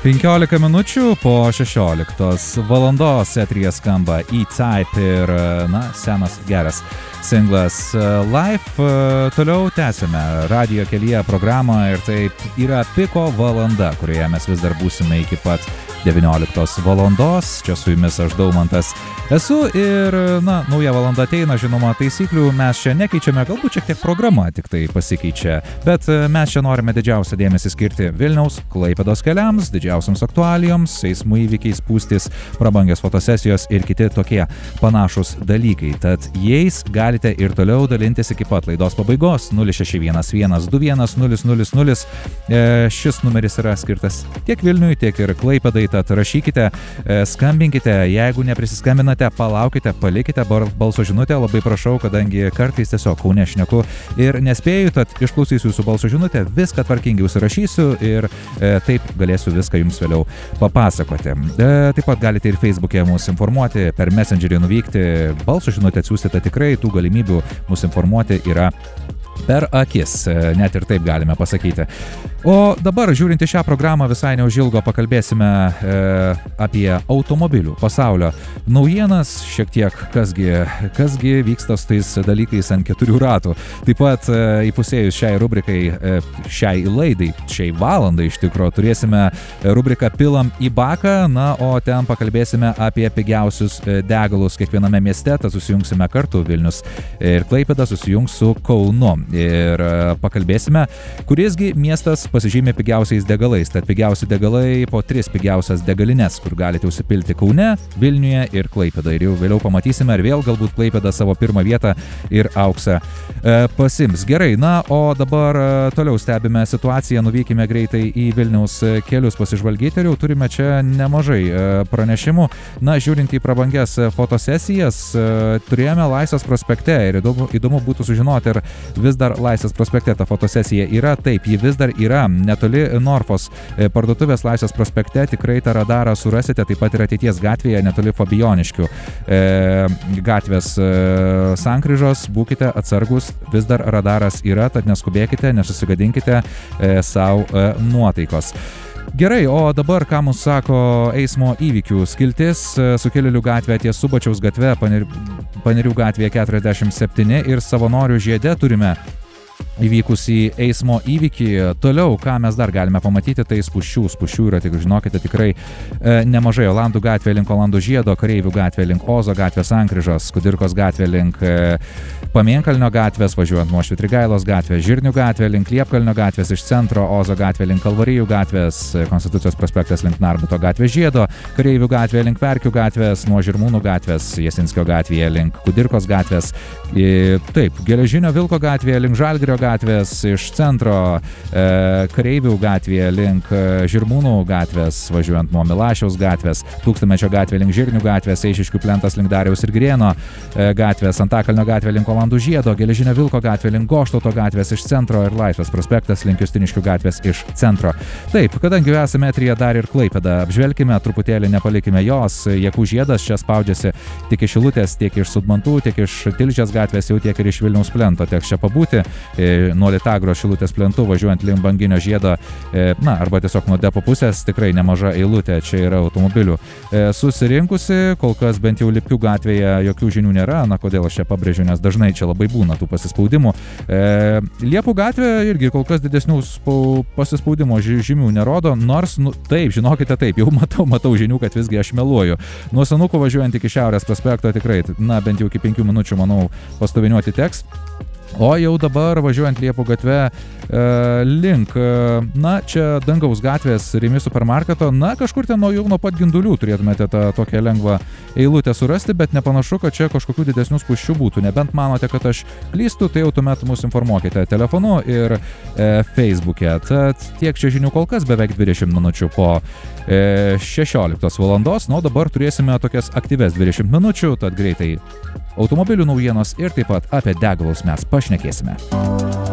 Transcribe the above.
15 minučių po 16 valandos eteryje skamba E-Type ir, senas geras singlas Life. Toliau tęsime radijo kelyje programą ir taip yra piko valanda, kurioje mes vis dar būsime iki pat 19 valandos. Čia su jumis aš Daumantas esu ir, nauja valanda ateina, žinoma, taisyklių mes čia nekeičiame, galbūt šiek tiek programa tik tai pasikeičia, bet mes čia norime didžiausią dėmesį skirti Vilniaus, Klaipėdos keliams, didžiausiams aktualijoms, eismų įvykiais, spūstys, prabangios fotosesijos ir kiti tokie panašus dalykai. Tad jais galite ir toliau dalintis iki pat laidos pabaigos 0611210000. Šis numeris yra skirtas tiek Vilniui, tiek ir Klaipėdai, tad rašykite, skambinkite, jeigu neprisiskambinate, palaukite, palikite balso žinutę, labai prašau, kadangi kartais tiesiog Kaune šneku ir nespėju, tad išklausysiu jūsų balso žinutę, viską tvarkingai užsirašysiu ir taip galėsiu viską jums vėliau papasakoti. Taip pat galite ir Facebook'e mus informuoti, per Messengerį nuvykti, balso žinutę atsiųsti, tai tikrai tų galimybių mus informuoti yra per akis, net ir taip galime pasakyti. O dabar, žiūrint į šią programą, visai neužilgo pakalbėsime apie automobilių pasaulio naujienas, šiek tiek kasgi vyksta su tais dalykais ant 4 ratų. Taip pat įpusėjus šiai rubrikai, šiai laidai, šiai valandai iš tikro, turėsime rubriką Pilam į baką, o ten pakalbėsime apie pigiausius degalus kiekviename mieste, tad susijungsime kartu, Vilnius ir Klaipėda susijungs su Kaunu. Ir pakalbėsime, kurisgi miestas pasižymė pigiausiais degalais. Tad pigiausi degalai po 3 pigiausias degalines, kur galite užsipilti Kaune, Vilniuje ir Klaipėda. Ir jau vėliau pamatysime, ar vėl galbūt Klaipėda savo pirmą vietą ir auksą pasims. Gerai, o dabar toliau stebime situaciją, nuvykime greitai į Vilniaus kelius pasižvalgyti ir jau turime čia nemažai pranešimų. Žiūrint į prabangias fotosesijas, turėjome Laisvės prospekte ir įdomu būtų sužinoti, ar vis dar Laisvės prospekte ta fotosesija yra. Taip, ji vis dar yra netoli Norfos parduotuvės Laisvės prospekte, tikrai tą radarą surasite, taip pat ir ateities gatvėje netoli Fabijoniškių gatvės sankryžos, būkite atsargus, vis dar radaras yra, tad neskubėkite, nesusigadinkite savo nuotaikos. Gerai, o dabar ką mums sako eismo įvykių skiltis: Sukilėlių gatvė ties Subačiaus gatve, Panerių gatvėje 47 ir Savanorių žiede turime įvykusį eismo įvykį. Toliau, ką mes dar galime pamatyti, tai spūsčių yra, tik žinokite, tikrai nemažai. Olandų gatvė link Olandų žiedo, Kareivių gatvė link Ozo gatvės sankryžos, Kudirkos gatvė link Pamėnkalnio gatvės, važiuojant nuo Švitrigailos gatvės, Žirnių gatvė link Liepkalnio gatvės iš centro, Ozo gatvė link Kalvarijų gatvės, Konstitucijos prospektas link Narbuto gatvės žiedo, Kareivių gatvė link Verkių gatvės, nuo Žirmūnų gatvės, Jasinskio gatvėje link Kudirkos gatvės, taip, Geležinio Vilko gatvėje link Žalgirio gatvės iš centro, Kareivių gatvėje link Žirmūnų gatvės, važiuojant nuo Milašiaus gatvės, Tūkstantmečio gatvė link Žirnių gatvės, Eišiškių plentas link Dariaus ir Girėno gatvės, Antakalnio gatvė link Olandų žiedo, Geležinio Vilko gatvė link Goštauto gatvės iš centro ir Laisvės prospektas link Justiniškių gatvės iš centro. Taip, kadangi esame eteryje dar ir Klaipėdą, apžvelkime, truputėlį nepalikime jos. Jakų žiedas čia spaudžiasi tik iš Šilutės, tiek iš Sudmantų, tiek iš Tilžės gatvės, jau tiek ir iš Vilniaus plento, tiek čia pabūti. Nuo Litagro Šilutės plentų važiuojant link Banginio žiedo, arba tiesiog nuo depo pusės, tikrai nemaža eilutė čia yra automobilių susirinkusi. Kol kas bent jau Lipių gatvėje jokių žinių nėra, kodėl aš čia pabrėžiu, nes dažnai čia labai būna tų pasispaudimų. Liepų gatvė irgi kol kas didesnių pasispaudimo žymių nerodo, nors, taip, žinokite, taip, jau matau žinių, kad visgi aš meluoju. Nuo Senukų važiuojant iki Šiaurės prospekto tikrai, bent jau iki 5 minučių, manau, pastoviniuoti teks. O jau dabar važiuojant Liepų gatve link, čia Dangaus gatvės Rimi supermarketo, kažkur ten nuo pat Gindulių turėtumėte tą tokią lengvą eilutę surasti, bet nepanašu, kad čia kažkokių didesnių spūsčių būtų. Nebent manote, kad aš klystu, tai jau tuomet mus informuokite telefonu ir Facebook'e. Tad tiek čia žinių kol kas, beveik 20 minučių po 16 valandos. Dabar turėsime tokias aktyves 20 minučių, tad greitai automobilių naujienos ir taip pat apie degalus mes pašnekėsime.